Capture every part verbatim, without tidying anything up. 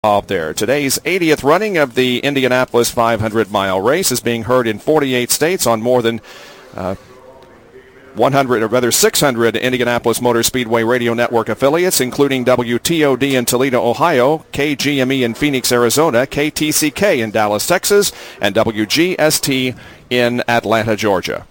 Involved there. Today's eightieth running of the Indianapolis five hundred mile race is being heard in forty-eight states on more than uh, one hundred, or rather six hundred Indianapolis Motor Speedway Radio Network affiliates, including W T O D in Toledo, Ohio, K G M E in Phoenix, Arizona, K T C K in Dallas, Texas, and W G S T in Atlanta, Georgia.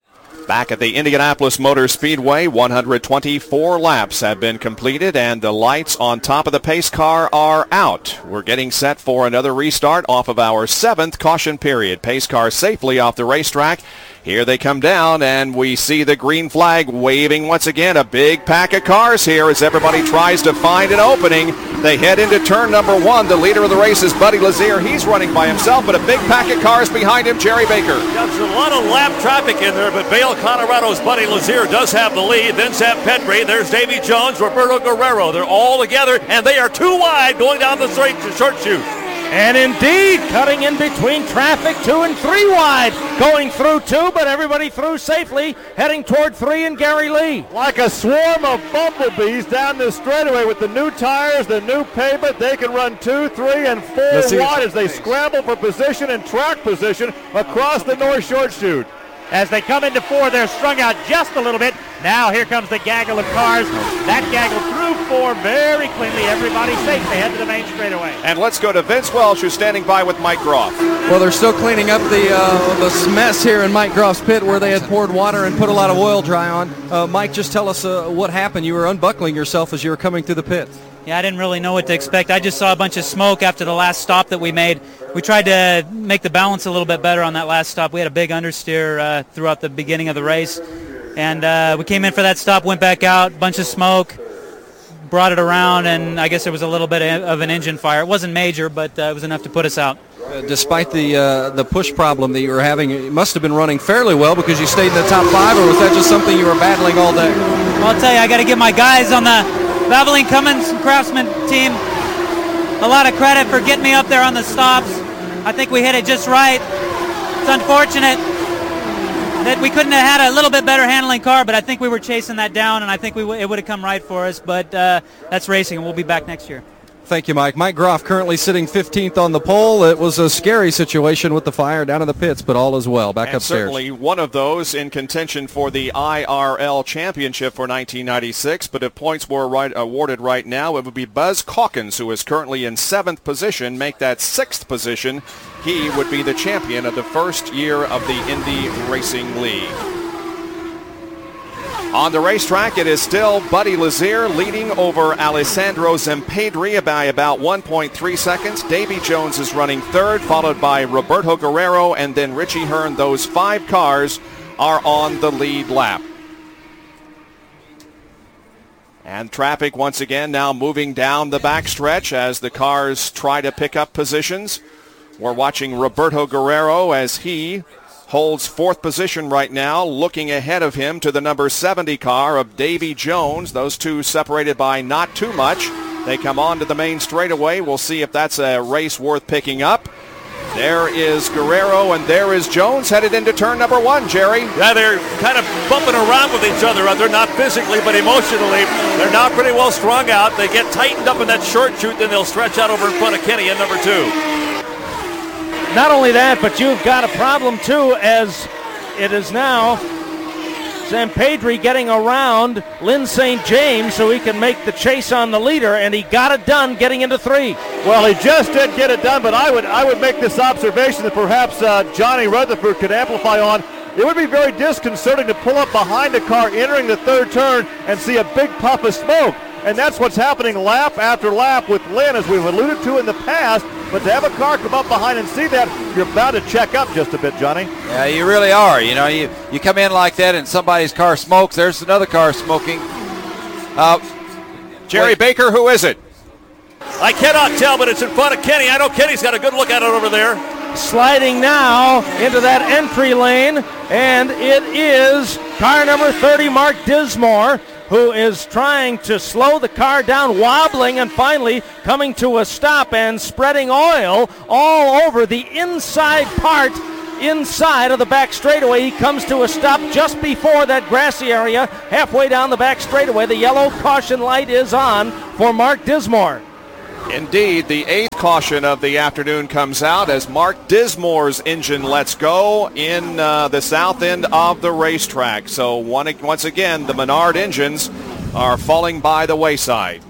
Back at the Indianapolis Motor Speedway, one hundred twenty-four laps have been completed, and the lights on top of the pace car are out. We're getting set for another restart off of our seventh caution period. Pace car safely off the racetrack. Here they come down, and we see the green flag waving once again. A big pack of cars here as everybody tries to find an opening. They head into turn number one. The leader of the race is Buddy Lazier. He's running by himself, but a big pack of cars behind him, Jerry Baker. Yeah, there's a lot of lap traffic in there, but Vail, Colorado's Buddy Lazier does have the lead. Then Zach Petry. There's Davy Jones, Roberto Guerrero. They're all together, and they are two wide going down the straight to short chute. And indeed, cutting in between traffic, two and three wide, going through two, but everybody through safely, heading toward three and Gary Lee. Like a swarm of bumblebees down the straightaway with the new tires, the new pavement, they can run two, three, and four wide as they scramble for position and track position across the North Short Chute. As they come into four, they're strung out just a little bit. Now here comes the gaggle of cars. That gaggle through four very cleanly. Everybody safe. They head to the main straightaway. And let's go to Vince Welch, who's standing by with Mike Groff. Well, they're still cleaning up the uh, the mess here in Mike Groff's pit where they had poured water and put a lot of oil dry on. Uh, Mike, just tell us uh, what happened. You were unbuckling yourself as you were coming through the pit. Yeah, I didn't really know what to expect. I just saw a bunch of smoke after the last stop that we made. We tried to make the balance a little bit better on that last stop. We had a big understeer uh, throughout the beginning of the race. And uh, we came in for that stop, went back out, bunch of smoke, brought it around, and I guess there was a little bit of an engine fire. It wasn't major, but uh, it was enough to put us out. Uh, despite the uh, the push problem that you were having, it must have been running fairly well because you stayed in the top five, or was that just something you were battling all day? Well, I'll tell you, I got to give my guys on the Valvoline Cummins and Craftsman team a lot of credit for getting me up there on the stops. I think we hit it just right. It's unfortunate that we couldn't have had a little bit better handling car, but I think we were chasing that down, and I think we w- it would have come right for us, but uh, that's racing, and we'll be back next year. Thank you, Mike. Mike Groff currently sitting fifteenth on the pole. It was a scary situation with the fire down in the pits, but all is well. Back and upstairs. Certainly one of those in contention for the I R L championship for nineteen ninety-six, but if points were right, awarded right now, it would be Buzz Calkins, who is currently in seventh position, make that sixth position. He would be the champion of the first year of the Indy Racing League. On the racetrack, it is still Buddy Lazier leading over Alessandro Zampedri by about one point three seconds. Davy Jones is running third, followed by Roberto Guerrero and then Richie Hearn. Those five cars are on the lead lap. And traffic once again now moving down the backstretch as the cars try to pick up positions. We're watching Roberto Guerrero as he holds fourth position right now, looking ahead of him to the number seventy car of Davy Jones. Those two separated by not too much. They come on to the main straightaway. We'll see if that's a race worth picking up. There is Guerrero, and there is Jones headed into turn number one, Jerry. Yeah, they're kind of bumping around with each other. They're not physically, but emotionally. They're now pretty well strung out. They get tightened up in that short chute, then they'll stretch out over in front of Kenny in number two. Not only that, but you've got a problem, too, as it is now Zampedri getting around Lynn Saint James so he can make the chase on the leader, and he got it done getting into three. Well, he just did get it done, but I would I would make this observation that perhaps uh, Johnny Rutherford could amplify on. It would be very disconcerting to pull up behind a car entering the third turn and see a big puff of smoke. And that's what's happening lap after lap with Lynn, as we've alluded to in the past. But to have a car come up behind and see that, you're bound to check up just a bit, Johnny. Yeah, you really are. You know, you, you come in like that and somebody's car smokes. There's another car smoking. Uh, Jerry wait. Baker, who is it? I cannot tell, but it's in front of Kenny. I know Kenny's got a good look at it over there. Sliding now into that entry lane, and it is car number thirty, Mark Dismore, who is trying to slow the car down, wobbling, and finally coming to a stop and spreading oil all over the inside part, inside of the back straightaway. He comes to a stop just before that grassy area, halfway down the back straightaway. The yellow caution light is on for Mark Dismore. Indeed, the eighth caution of the afternoon comes out as Mark Dismore's engine lets go in uh, the south end of the racetrack. So one, once again, the Menard engines are falling by the wayside.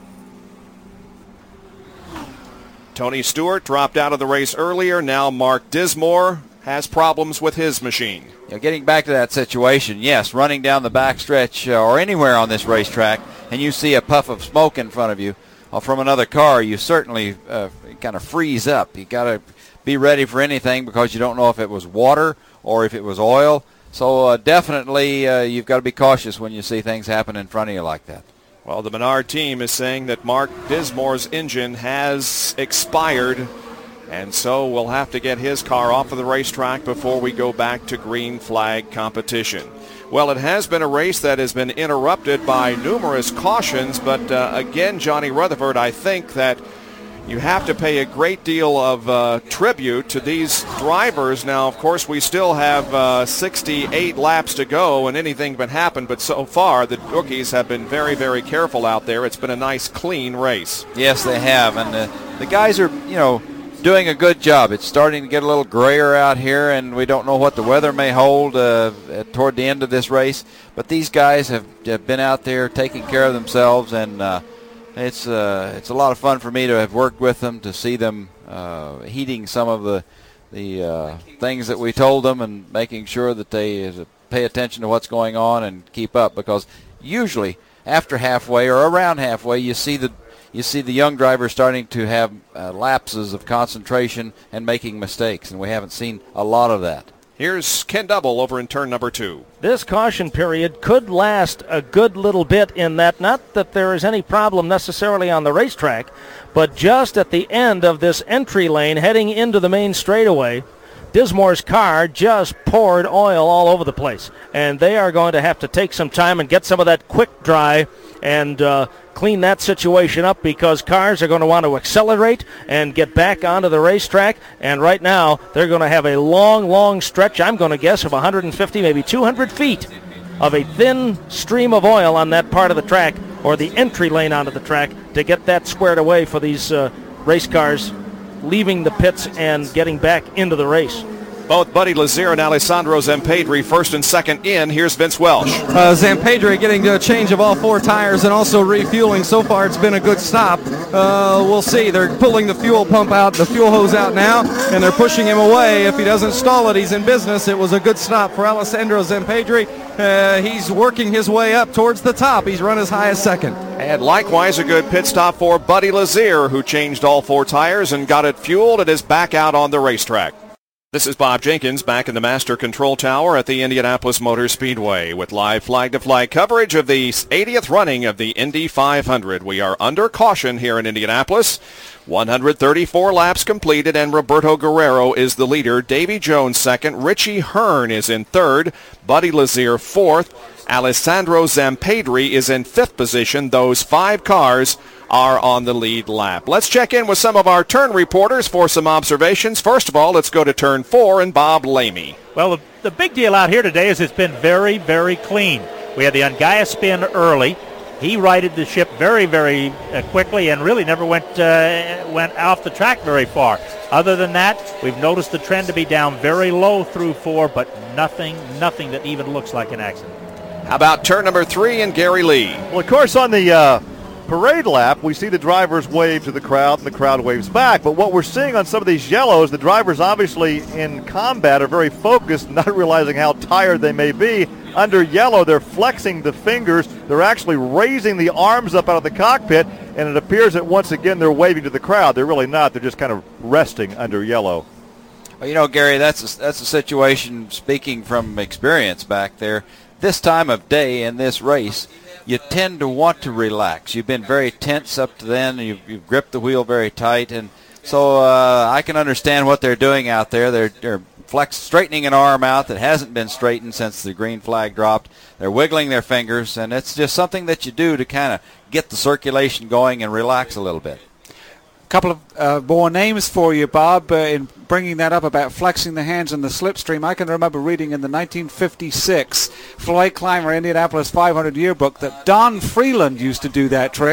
Tony Stewart dropped out of the race earlier. Now Mark Dismore has problems with his machine. You know, getting back to that situation, yes, running down the backstretch uh, or anywhere on this racetrack, and you see a puff of smoke in front of you or from another car, you certainly uh, kind of freeze up. You got to be ready for anything because you don't know if it was water or if it was oil. So uh, definitely uh, you've got to be cautious when you see things happen in front of you like that. Well, the Menard team is saying that Mark Dismore's engine has expired, and so we'll have to get his car off of the racetrack before we go back to green flag competition. Well, it has been a race that has been interrupted by numerous cautions, but uh, again, Johnny Rutherford, I think that you have to pay a great deal of uh, tribute to these drivers. Now, of course, we still have uh, sixty-eight laps to go, and anything can happen, but so far the rookies have been very, very careful out there. It's been a nice, clean race. Yes, they have, and uh, the guys are, you know, doing a good job. It's starting to get a little grayer out here, and we don't know what the weather may hold uh, toward the end of this race. But these guys have, have been out there taking care of themselves, and uh, it's uh, it's a lot of fun for me to have worked with them, to see them uh, heeding some of the the uh, things that we told them and making sure that they uh, pay attention to what's going on and keep up. Because usually after halfway or around halfway, you see the You see the young drivers starting to have uh, lapses of concentration and making mistakes, and we haven't seen a lot of that. Here's Ken Double over in turn number two. This caution period could last a good little bit in that, not that there is any problem necessarily on the racetrack, but just at the end of this entry lane heading into the main straightaway, Dismore's car just poured oil all over the place, and they are going to have to take some time and get some of that quick dry and uh, clean that situation up, because cars are going to want to accelerate and get back onto the racetrack, and right now they're going to have a long, long stretch, I'm going to guess, of one hundred fifty, maybe two hundred feet of a thin stream of oil on that part of the track, or the entry lane onto the track, to get that squared away for these uh, race cars leaving the pits and getting back into the race. Both Buddy Lazier and Alessandro Zampedri first and second in. Here's Vince Welsh. Uh, Zampedri getting a change of all four tires and also refueling. So far it's been a good stop. Uh, we'll see. They're pulling the fuel pump out, the fuel hose out now, and they're pushing him away. If he doesn't stall it, he's in business. It was a good stop for Alessandro Zampedri. Uh, he's working his way up towards the top. He's run as high as second. And likewise a good pit stop for Buddy Lazier, who changed all four tires and got it fueled and is back out on the racetrack. This is Bob Jenkins back in the Master Control Tower at the Indianapolis Motor Speedway with live flag-to-flag coverage of the eightieth running of the Indy five hundred. We are under caution here in Indianapolis. one hundred thirty-four laps completed, and Roberto Guerrero is the leader. Davy Jones second. Richie Hearn is in third. Buddy Lazier fourth. Alessandro Zampedri is in fifth position. Those five cars are on the lead lap. Let's check in with some of our turn reporters for some observations. First of all, let's go to turn four and Bob Lamy. Well, the, the big deal out here today is it's been very, very clean. We had the Ungaya spin early. He righted the ship very, very uh, quickly and really never went uh, went off the track very far. Other than that, we've noticed the trend to be down very low through four, but nothing, nothing that even looks like an accident. How about turn number three and Gary Lee? Well, of course, on the uh, parade lap, we see the drivers wave to the crowd, and the crowd waves back. But what we're seeing on some of these yellows, the drivers obviously in combat are very focused, not realizing how tired they may be. Under yellow, they're flexing the fingers. They're actually raising the arms up out of the cockpit, and it appears that once again they're waving to the crowd. They're really not. They're just kind of resting under yellow. Well, you know, Gary, that's a, that's a situation, speaking from experience back there, this time of day in this race, you tend to want to relax. You've been very tense up to then. You've, you've gripped the wheel very tight, and so uh, I can understand what they're doing out there. They're, they're flex, straightening an arm out that hasn't been straightened since the green flag dropped. They're wiggling their fingers, and it's just something that you do to kind of get the circulation going and relax a little bit. Couple of uh, more names for you, Bob, uh, in bringing that up about flexing the hands in the slipstream. I can remember reading in the nineteen fifty-six Floyd Clymer Indianapolis five hundred yearbook that Don Freeland used to do that trick.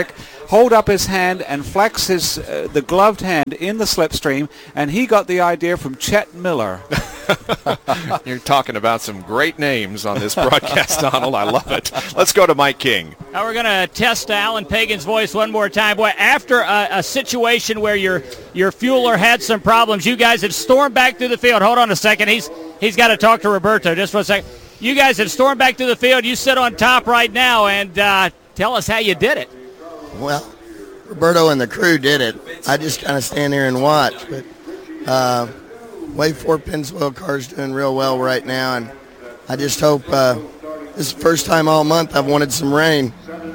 hold up his hand and flex his uh, the gloved hand in the slipstream, and he got the idea from Chet Miller. You're talking about some great names on this broadcast, Donald. I love it. Let's go to Mike King. Now we're going to test Alan Pagan's voice one more time. Boy, after a, a situation where your your fueler had some problems, you guys have stormed back through the field. Hold on a second. He's he's got to talk to Roberto just for a second. You guys have stormed back through the field. You sit on top right now, and uh, tell us how you did it. Well, Roberto and the crew did it. I just kind of stand there and watch. But uh, Wave four Pennzoil car is doing real well right now, and I just hope uh, this is the first time all month I've wanted some rain.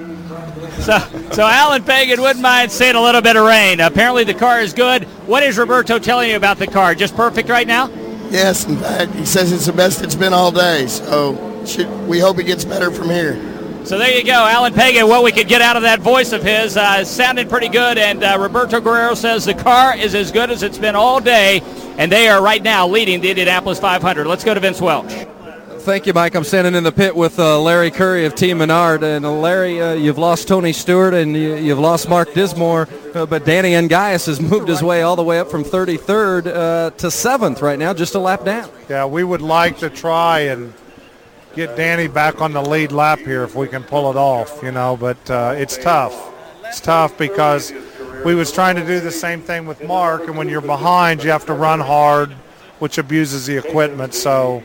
So, so Alan Pagan wouldn't mind seeing a little bit of rain. Apparently the car is good. What is Roberto telling you about the car? Just perfect right now? Yes, in fact, he says it's the best it's been all day, so should, we hope it gets better from here. So there you go, Alan Pagan. What we could get out of that voice of his uh, sounded pretty good, and uh, Roberto Guerrero says the car is as good as it's been all day, and they are right now leading the Indianapolis five hundred. Let's go to Vince Welch. Thank you, Mike. I'm standing in the pit with uh, Larry Curry of Team Menard. And uh, Larry, uh, you've lost Tony Stewart and you, you've lost Mark Dismore, uh, but Danny Ungaius has moved his way all the way up from thirty-third uh, to seventh right now, just a lap down. Yeah, we would like to try and get Danny back on the lead lap here if we can pull it off, you know, but uh, it's tough. It's tough because we was trying to do the same thing with Mark, and when you're behind, you have to run hard, which abuses the equipment, so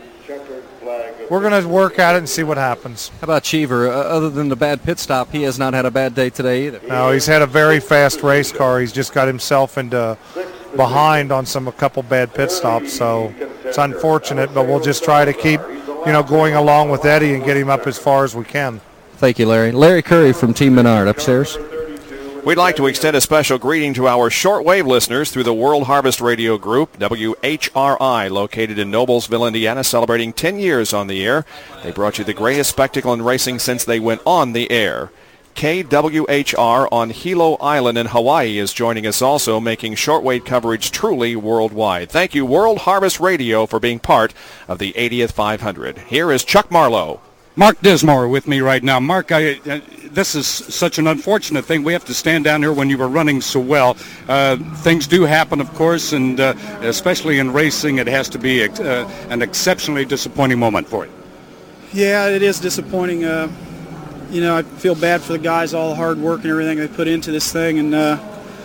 we're going to work at it and see what happens. How about Cheever? Uh, other than the bad pit stop, he has not had a bad day today either. No, he's had a very fast race car. He's just got himself into behind on some a couple bad pit stops, so it's unfortunate, but we'll just try to keep, you know, going along with Eddie and get him up as far as we can. Thank you, Larry. Larry Curry from Team Menard upstairs. We'd like to extend a special greeting to our shortwave listeners through the World Harvest Radio Group, W H R I, located in Noblesville, Indiana, celebrating ten years on the air. They brought you the greatest spectacle in racing since they went on the air. K W H R on Hilo Island in Hawaii is joining us also, making shortwave coverage truly worldwide. Thank you, World Harvest Radio, for being part of the eightieth five hundred. Here is Chuck Marlowe. Mark Dismore with me right now. Mark, I, uh, this is such an unfortunate thing. We have to stand down here when you were running so well. Uh, things do happen, of course, and uh, especially in racing, it has to be ex- uh, an exceptionally disappointing moment for you. Yeah, it is disappointing. Uh, you know, I feel bad for the guys, all the hard work and everything they put into this thing, and uh,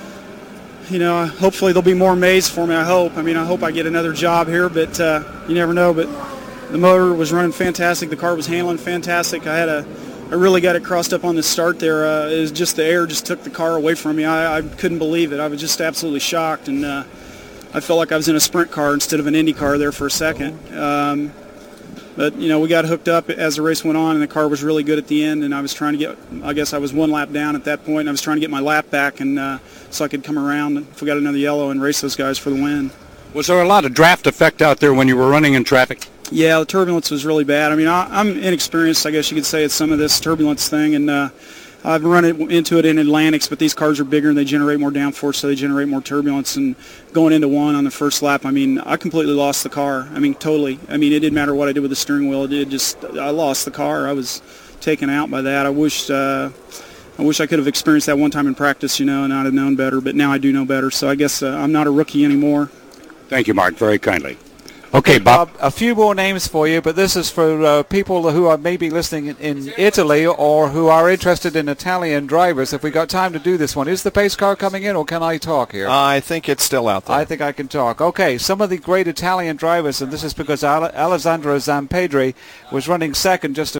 you know, hopefully there'll be more Mays for me, I hope. I mean, I hope I get another job here, but uh, you never know. But the motor was running fantastic. The car was handling fantastic. I had a, I really got it crossed up on the start there. Uh, it was just the air just took the car away from me. I, I couldn't believe it. I was just absolutely shocked, and uh, I felt like I was in a sprint car instead of an Indy car there for a second. Um, but, you know, we got hooked up as the race went on, and the car was really good at the end, and I was trying to get, I guess I was one lap down at that point, and I was trying to get my lap back and uh, so I could come around if we got another yellow and race those guys for the win. Was there a lot of draft effect out there when you were running in traffic? Yeah, the turbulence was really bad. I mean, I, I'm inexperienced, I guess you could say, at some of this turbulence thing, and uh, I've run it, into it in Atlantics, but these cars are bigger and they generate more downforce, so they generate more turbulence. And going into one on the first lap, I mean, I completely lost the car. I mean, totally. I mean, it didn't matter what I did with the steering wheel. It did just, I lost the car. I was taken out by that. I wish, uh, I wish I could have experienced that one time in practice, you know, and I'd have known better. But now I do know better, so I guess uh, I'm not a rookie anymore. Thank you, Mark, very kindly. Okay, Bob. Bob, a few more names for you, but this is for uh, people who are maybe listening in, in Italy or who are interested in Italian drivers. If we got time to do this one, is the pace car coming in, or can I talk here? I think it's still out there. I think I can talk. Okay, some of the great Italian drivers, and this is because Ale- Alessandro Zampedri was running second just a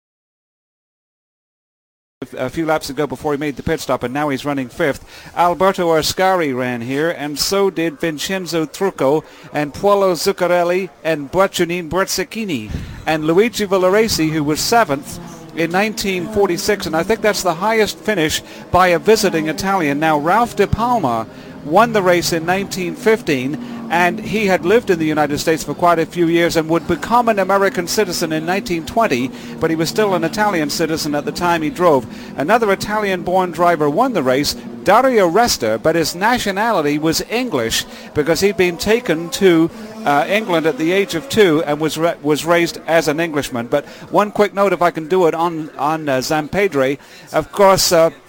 a few laps ago before he made the pit stop, and now he's running fifth. Alberto Ascari ran here, and so did Vincenzo Trucco and Paolo Zuccarelli and Bracciolini Brezzecchini and Luigi Villaresi, who was seventh in nineteen forty-six, and I think that's the highest finish by a visiting Italian. Now, Ralph De Palma won the race in nineteen fifteen, and he had lived in the United States for quite a few years and would become an American citizen in nineteen twenty, but he was still an Italian citizen at the time he drove. Another Italian-born driver won the race, Dario Resta, but his nationality was English because he'd been taken to uh, England at the age of two and was ra- was raised as an Englishman. But one quick note, if I can do it, on, on uh, Zampedri. Of course, uh,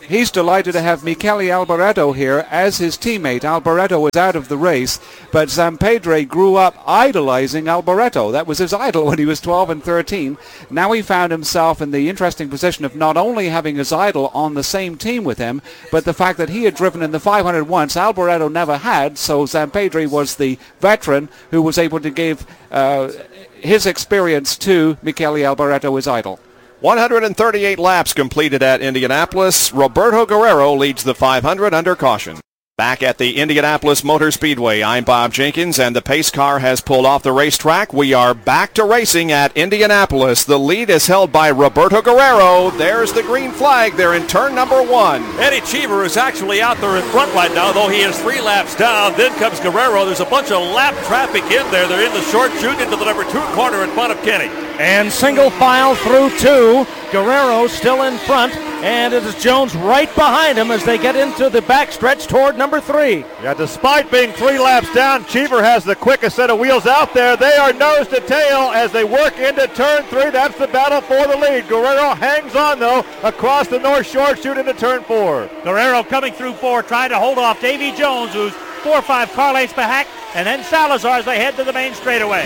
he's delighted to have Michele Alboreto here as his teammate. Alboreto was out of the race, but Zampedre grew up idolizing Alboreto. That was his idol when he was twelve and thirteen. Now he found himself in the interesting position of not only having his idol on the same team with him, but the fact that he had driven in the five hundred once, Alboreto never had, so Zampedre was the veteran who was able to give uh, his experience to Michele Alboreto, his idol. one hundred thirty-eight laps completed at Indianapolis. Roberto Guerrero leads the five hundred under caution. Back at the Indianapolis Motor Speedway, I'm Bob Jenkins, and the pace car has pulled off the racetrack. We are back to racing at Indianapolis. The lead is held by Roberto Guerrero. There's the green flag. They're in turn number one. Eddie Cheever is actually out there in front right now, though he is three laps down. Then comes Guerrero. There's a bunch of lap traffic in there. They're in the short chute into the number two corner in front of Kenny. And single file through two. Guerrero still in front, and it is Jones right behind him as they get into the backstretch toward number three. Yeah, despite being three laps down, Cheever has the quickest set of wheels out there. They are nose to tail as they work into turn three. That's the battle for the lead. Guerrero hangs on, though, across the north short chute into turn four. Guerrero coming through four, trying to hold off Davy Jones, who's four or five car lengths back, and then Salazar as they head to the main straightaway.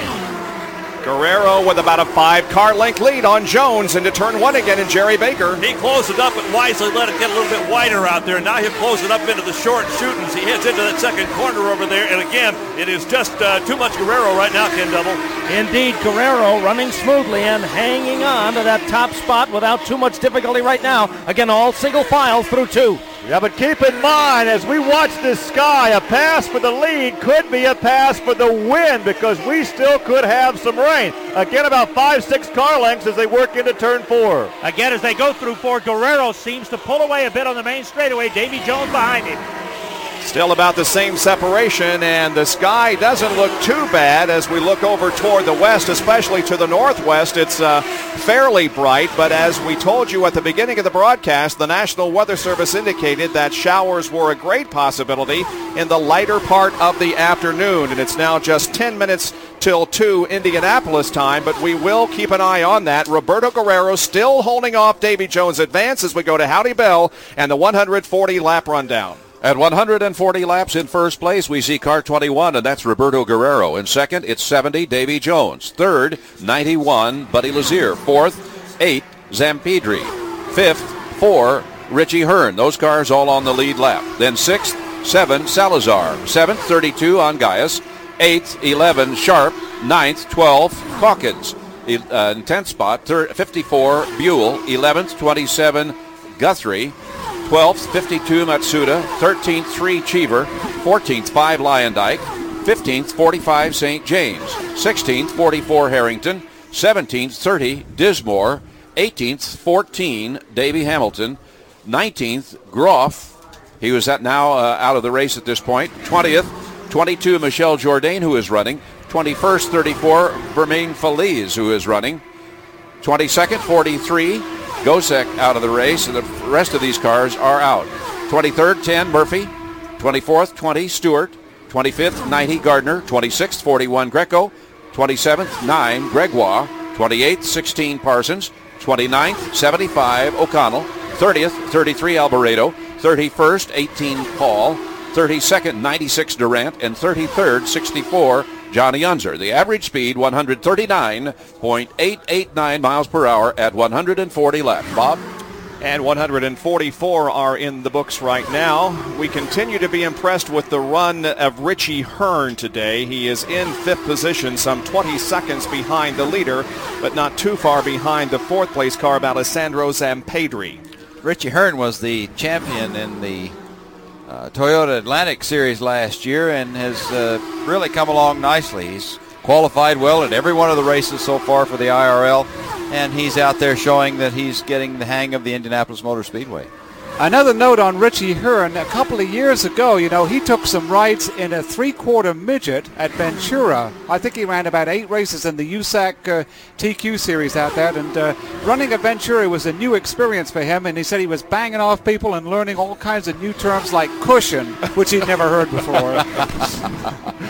Guerrero with about a five-car length lead on Jones into turn one again in Jerry Baker. He closed it up and wisely let it get a little bit wider out there. Now he'll close it up into the short chute as he heads into that second corner over there. And again, it is just uh, too much Guerrero right now, Ken Double. Indeed, Guerrero running smoothly and hanging on to that top spot without too much difficulty right now. Again, all single file through two. Yeah, but keep in mind, as we watch this sky, a pass for the lead could be a pass for the win because we still could have some rain. Again, about five, six car lengths as they work into turn four. Again, as they go through four, Guerrero seems to pull away a bit on the main straightaway. Davy Jones behind him. Still about the same separation, and the sky doesn't look too bad as we look over toward the west, especially to the northwest. It's uh, fairly bright, but as we told you at the beginning of the broadcast, the National Weather Service indicated that showers were a great possibility in the lighter part of the afternoon, and it's now just ten minutes till two Indianapolis time, but we will keep an eye on that. Roberto Guerrero still holding off Davy Jones' advance as we go to Howdy Bell and the one hundred forty lap rundown. At one hundred forty laps in first place, we see car twenty-one, and that's Roberto Guerrero. In second, it's seventy, Davy Jones. Third, ninety-one, Buddy Lazier. Fourth, eight, Zampedre. Fifth, four, Richie Hearn. Those cars all on the lead lap. Then sixth, seven, Salazar. Seventh, thirty-two, Angaias. Eighth, eleven, Sharp. Ninth, twelve, Hawkins. Uh, in tenth spot, fifty-four, Buell. eleventh, twenty-seven, Guthrie. twelfth, fifty-two, Matsuda. thirteenth, three, Cheever. fourteenth, five, Lyondike. fifteenth, forty-five, Saint James. sixteenth, forty-four, Harrington. seventeenth, thirty, Dismore. eighteenth, fourteen, Davy Hamilton. nineteenth, Groff. He was at now uh, out of the race at this point. twentieth, twenty-two, Michel Jourdain, who is running. twenty-first, thirty-four, Bermain Feliz, who is running. twenty-second, forty-three, Gosek out of the race, and the rest of these cars are out. twenty-third, ten, Murphy. twenty-fourth, twenty, Stewart. twenty-fifth, ninety, Gardner. twenty-sixth, forty-one, Greco. twenty-seventh, nine, Gregoire. twenty-eighth, sixteen, Parsons. twenty-ninth, seventy-five, O'Connell. thirtieth, thirty-three, Alboreto. thirty-first, eighteen, Paul. thirty-second, ninety-six, Durant. And thirty-third, sixty-four, Johnny Unser. The average speed, one hundred thirty-nine point eight eight nine miles per hour at one hundred forty laps. Bob? And one hundred forty-four are in the books right now. We continue to be impressed with the run of Richie Hearn today. He is in fifth position, some twenty seconds behind the leader, but not too far behind the fourth place car of Alessandro Zampedre. Richie Hearn was the champion in the Uh, Toyota Atlantic Series last year and has uh, really come along nicely. He's qualified well at every one of the races so far for the I R L, and he's out there showing that he's getting the hang of the Indianapolis Motor Speedway. Another note on Richie Hearn. A couple of years ago, you know, he took some rides in a three-quarter midget at Ventura. I think he ran about eight races in the U S A C uh, T Q series out there. And uh, running at Ventura was a new experience for him. And he said he was banging off people and learning all kinds of new terms like cushion, which he'd never heard before.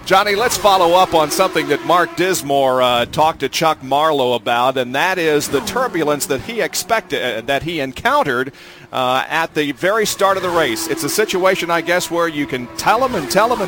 Johnny, let's follow up on something that Mark Dismore uh, talked to Chuck Marlowe about, and that is the turbulence that he expected, uh, that he encountered uh, at the very start of the race. It's a situation, I guess, where you can tell him and tell him and